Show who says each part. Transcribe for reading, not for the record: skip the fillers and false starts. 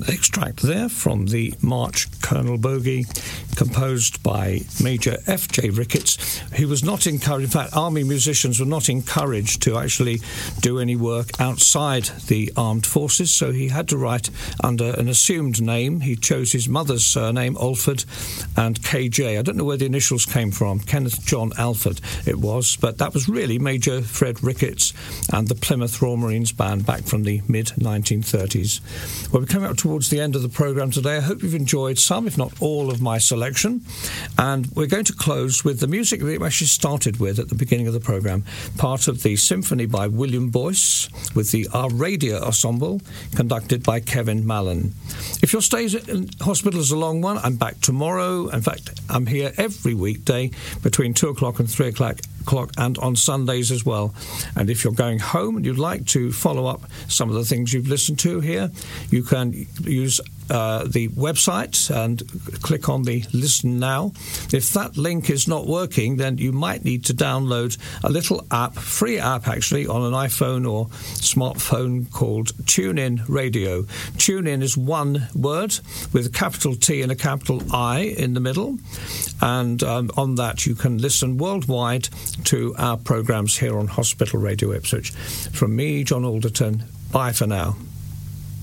Speaker 1: extract there from the March Colonel Bogey, composed by Major F.J. Ricketts. He was not encouraged, in fact, army musicians were not encouraged to actually do any work outside the armed forces, so he had to write under an assumed name. He chose his mother's surname, Alford, and KJ. I don't know where the initials came from. Kenneth John Alford it was, but that was really Major Fred Ricketts and the Plymouth Royal Marines Band back from the mid-1930s. Well, we're coming up towards the end of the programme today. I hope you've enjoyed some, if not all, of my selection. And we're going to close with the music that we actually started with at the beginning of the programme, part of the symphony by William Boyce with the Our Radio Ensemble, conducted by Kevin Mallon. If your stay in hospital is a long one, I'm back tomorrow. In fact, I'm here every weekday between 2 o'clock and 3 o'clock and on Sundays as well. And if you're going home and you'd like to follow up some of the things you've listened to here, you can use the website and click on the Listen Now. If that link is not working, then you might need to download a little app, free app actually, on an iPhone or smartphone called TuneIn Radio. TuneIn is one word with a capital T and a capital I in the middle, and on that you can listen worldwide to our programmes here on Hospital Radio Ipswich. From me, John Alderton, bye for now.